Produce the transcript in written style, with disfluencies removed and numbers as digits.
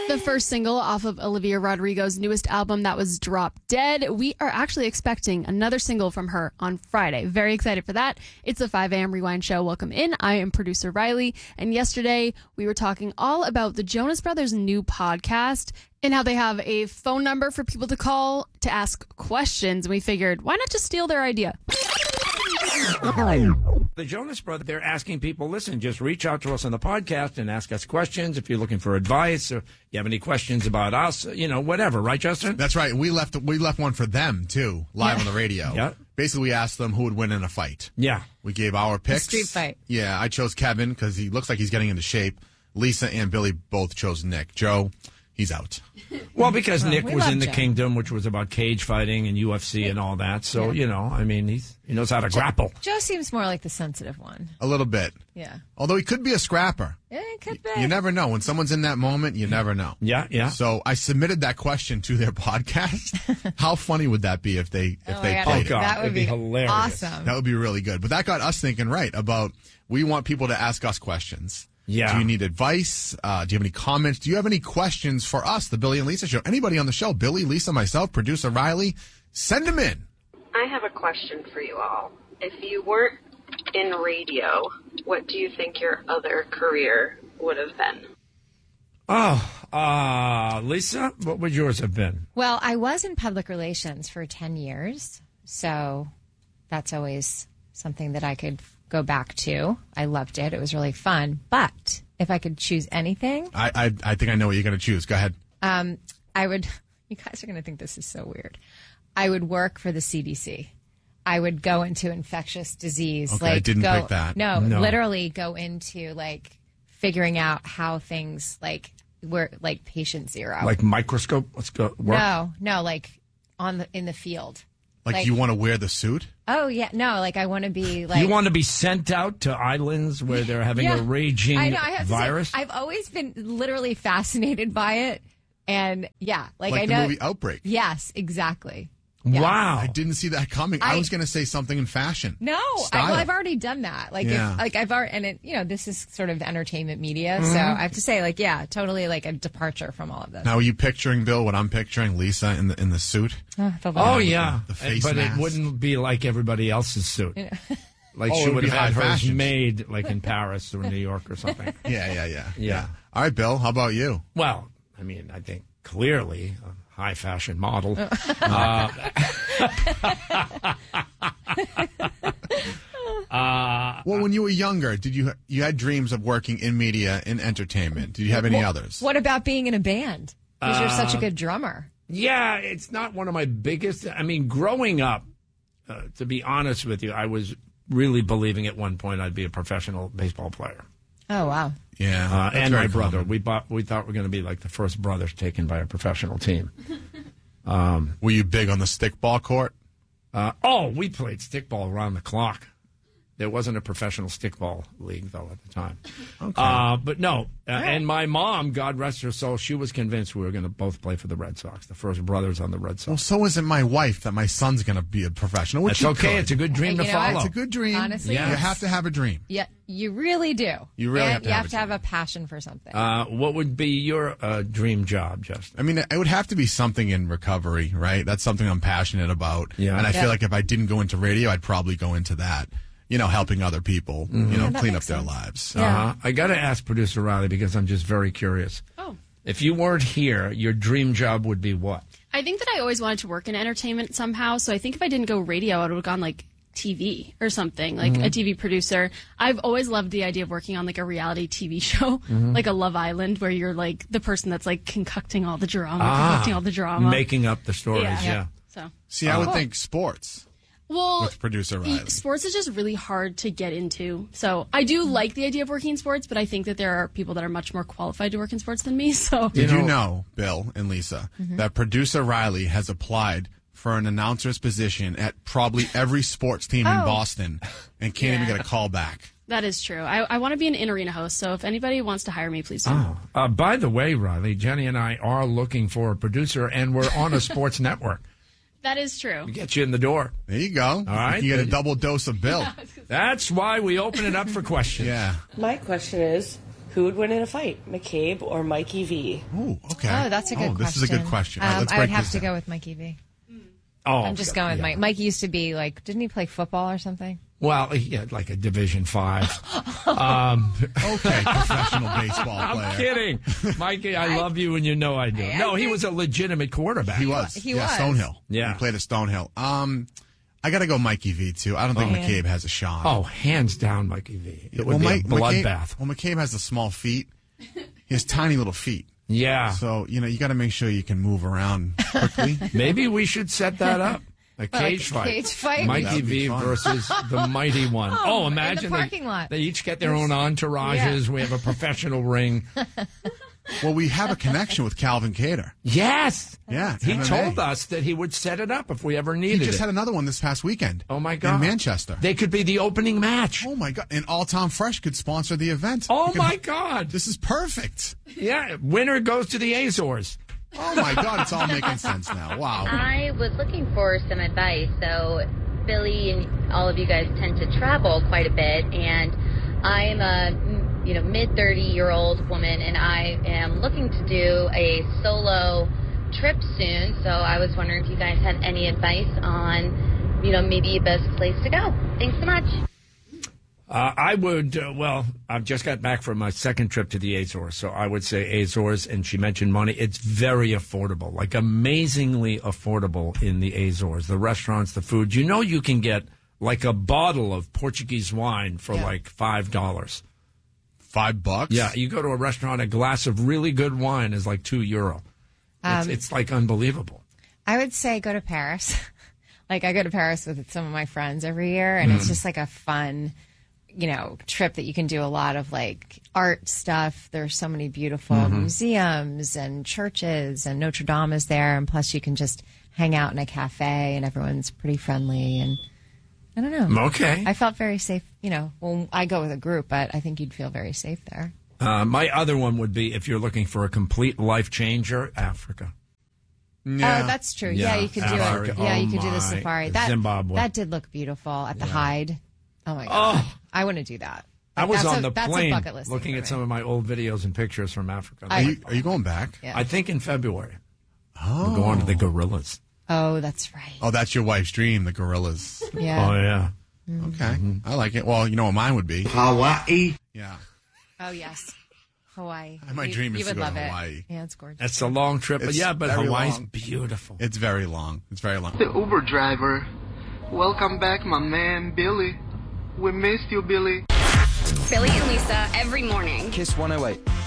The first single off of Olivia Rodrigo's newest album that was Drop Dead. We are actually expecting another single from her on Friday. Very excited for that. It's a 5 a.m. Rewind show. Welcome in. I am producer Riley. And yesterday we were talking all about the Jonas Brothers' new podcast and how they have a phone number for people to call to ask questions. And we figured, why not just steal their idea? The Jonas Brothers, they're asking people, listen, just reach out to us on the podcast and ask us questions if you're looking for advice or you have any questions about us, whatever. Right, Justin? That's right. We left one for them, too, live on the radio. Yeah. Basically, we asked them who would win in a fight. Yeah. We gave our picks. Street fight. Yeah, I chose Kevin because he looks like he's getting into shape. Lisa and Billy both chose Nick. Joe, he's out. Well, because Nick we was love in the Joe. Kingdom, which was about cage fighting and UFC and all that. So, he knows how to grapple. Joe seems more like the sensitive one. A little bit. Yeah. Although he could be a scrapper. Yeah, it could be. You never know. When someone's in that moment, you never know. Yeah. So I submitted that question to their podcast. How funny would that be if they my played God. it? God, That would it'd be hilarious. Awesome. That would be really good. But that got us thinking, right, about we want people to ask us questions. Yeah. Do you need advice? Do you have any comments? Do you have any questions for us, the Billy and Lisa Show? Anybody on the show, Billy, Lisa, myself, producer Riley, send them in. I have a question for you all. If you weren't in radio, what do you think your other career would have been? Lisa, what would yours have been? Well, I was in public relations for 10 years, so that's always something that I could go back to. I loved it. It was really fun. But if I could choose anything, I think I know what you're going to choose. Go ahead. I would, you guys are going to think this is so weird. I would work for the CDC. I would go into infectious disease. Okay, I didn't pick that. No, No. literally go into figuring out how things were like patient zero. Like microscope? Let's go work. No, in the field. Like you want to wear the suit? Oh yeah, no, I want to be You want to be sent out to islands where they're having a raging I know, I have virus? To say, I've always been literally fascinated by it, and I the know. movie Outbreak. Yes, exactly. Yes. Wow. I didn't see that coming. I was going to say something in fashion. No, Style. I've already done that. Yeah. I've already, and it, this is sort of entertainment media, so I have to say, totally a departure from all of this. Now, are you picturing, Bill, what I'm picturing? Lisa in the suit? Oh, yeah. the face but mask. it wouldn't be like everybody else's suit. Like Oh, it she would would be have had high hers fashion. made in Paris or New York or something. Yeah. All right, Bill, how about you? Well, I mean, I think clearly a high fashion model. Well, when you were younger, did you had dreams of working in media, in entertainment? Did you have any others? What about being in a band? Because you're such a good drummer. Yeah, it's not one of my biggest. I mean, growing up, to be honest with you, I was really believing at one point I'd be a professional baseball player. Oh wow. Yeah, that's And very my brother. common. We thought we were going to be like the first brothers taken by a professional team. Were you big on the stickball court? We played stickball around the clock. There wasn't a professional stickball league, though, at the time. Okay. But no. And my mom, God rest her soul, she was convinced we were going to both play for the Red Sox, the first brothers on the Red Sox. Well, so isn't my wife that my son's going to be a professional. Which That's okay. could. It's a good dream to You know what? follow. It's a good dream. Honestly, You yes. have to have a dream. Yeah, you really do. You really and have to have a a passion for something. What would be your dream job, Justin? I mean, it would have to be something in recovery, right? That's something I'm passionate about. Yeah. And I feel like if I didn't go into radio, I'd probably go into that. Helping other people, that clean up makes their sense. lives. Yeah. I got to ask producer Riley because I'm just very curious. Oh. If you weren't here, your dream job would be what? I think that I always wanted to work in entertainment somehow. So I think if I didn't go radio, I would have gone TV or something, a TV producer. I've always loved the idea of working on a reality TV show, like a Love Island, where you're the person that's concocting all the drama, Making up the stories, yeah. So See, I would think sports well, with producer Riley. sports is just really hard to get into. So I do like the idea of working in sports, but I think that there are people that are much more qualified to work in sports than me. So Did you know, Bill and Lisa, that producer Riley has applied for an announcer's position at probably every sports team in Boston and can't even get a call back? that is true. I want to be an in-arena host. So if anybody wants to hire me, please do. By the way, Riley, Jenny and I are looking for a producer, and we're on a sports network. That is true. Get you in the door. There you go. All right. You get a double dose of Bill. That's why we open it up for questions. Yeah. My question is, Who would win in a fight, McCabe or Mikey V? Ooh, okay. Oh, that's a good question. This is a good question. All right, let's I would break have this to down. go with Mikey V. Oh, I'm just going with Mike. Mike used to be like, didn't he play football or something? Well, he had like a Division 5. Okay, professional baseball player. I'm kidding. Mikey, I love you and you know I do. No, he was a legitimate quarterback. He was. He yeah, was. Stonehill. Yeah. He played at Stonehill. I got to go Mikey V, too. I don't think McCabe has a shot. Oh, hands down, Mikey V. It would be a bloodbath. McCabe has the small feet. He has tiny little feet. Yeah. So, you got to make sure you can move around quickly. Maybe we should set that up. A Like cage a fight. cage fight? Mikey That'd be V fun. versus the mighty one. Oh, imagine in the parking lot. They each get their own entourages. Yeah. We have a professional ring. Well, we have a connection with Calvin Cater. Yes. Yeah. He MMA. told us that he would set it up if we ever He needed just it. had another one this past weekend. Oh, my God. In Manchester. They could be the opening match. Oh, my God. And All Tom Fresh could sponsor the event. Oh, You could- my God. This is perfect. Yeah. Winner goes to the Azores. Oh, my God. It's all making sense now. Wow. I was looking for some advice. So, Billy and all of you guys tend to travel quite a bit, and I'm a mid 30-year-old woman, and I am looking to do a solo trip soon. So, I was wondering if you guys had any advice on, maybe a best place to go. Thanks so much. I would, I've just got back from my second trip to the Azores, so I would say Azores, and she mentioned money. It's very affordable, like amazingly affordable in the Azores. The restaurants, the food. You can get like a bottle of Portuguese wine for like $5. $5? Yeah, you go to a restaurant, a glass of really good wine is like €2. It's like unbelievable. I would say go to Paris. Like I go to Paris with some of my friends every year, and it's just like a fun, trip that you can do a lot of like art stuff. There's so many beautiful museums and churches, and Notre Dame is there, and plus you can just hang out in a cafe, and everyone's pretty friendly, and I don't know. Okay. I felt very safe. Well, I go with a group, but I think you'd feel very safe there. My other one would be if you're looking for a complete life changer, Africa. Yeah. Oh, that's true. Yeah, Yeah, you could do Africa. it. Yeah, you could do Oh, the my. safari. Zimbabwe. That did look beautiful at the Hyde. Oh my god, I want to do that. I was That's on the that's plane a bucket list looking thing at for some me. of my old videos and pictures from Africa. Are you going back? Yeah. I think in February. Oh. We're going to the gorillas. Oh, that's right. Oh, that's your wife's dream, the gorillas. Yeah. Oh, yeah. Okay. I like it. Well, you know what mine would be? Hawaii. Yeah. Oh yes, Hawaii. My dream is you to would go to love it. Hawaii. Yeah, it's gorgeous. That's a long trip. But It's yeah, but very Hawaii's long. beautiful. It's very long. It's very long. The Uber driver. Welcome back, my man, Billy. We missed you, Billy. Billy and Lisa every morning. Kiss 108.